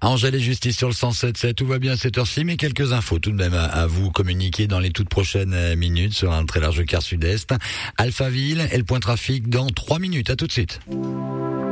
Angèle et Justice sur le 107.7, tout va bien à cette heure-ci, mais quelques infos tout de même à vous communiquer dans les toutes prochaines minutes sur un très large quart sud-est. Alphaville et le point trafic dans 3 minutes, à tout de suite.